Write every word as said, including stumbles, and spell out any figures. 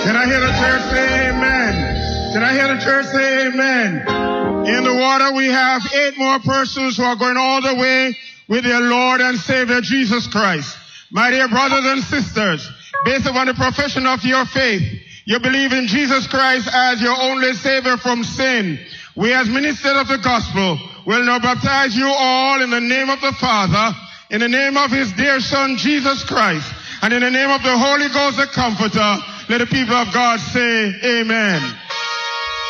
Can I hear the church say amen? Can I hear the church say amen? In the water, we have eight more persons who are going all the way with their Lord and Savior, Jesus Christ. My dear brothers and sisters, based upon the profession of your faith, you believe in Jesus Christ as your only Savior from sin. We as ministers of the gospel will now baptize you all in the name of the Father, in the name of his dear Son, Jesus Christ, and in the name of the Holy Ghost, the Comforter. Let the people of God say amen.